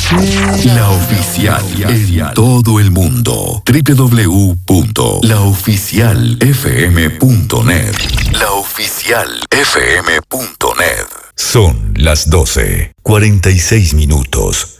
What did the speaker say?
La Oficial en todo el mundo. www.laoficialfm.net. Laoficialfm.net. Son las 12:46.